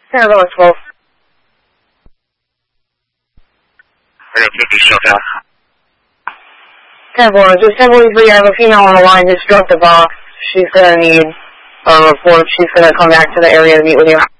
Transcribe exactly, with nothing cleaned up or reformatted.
Saragona twelve. I got fifty shutdown. ten four, just ten forty-three, I have a female on the line who's struck the box. She's going to need a report. She's going to come back to the area to meet with you.